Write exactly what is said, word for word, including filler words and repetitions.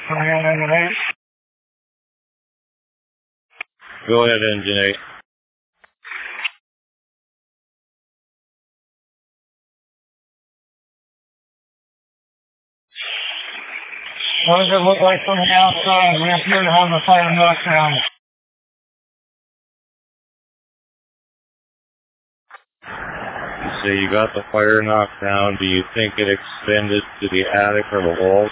Go ahead, engine eight. What does it look like from the outside? We appear to have the fire knocked down. You say you got the fire knocked down. Do you think it extended to the attic or the walls?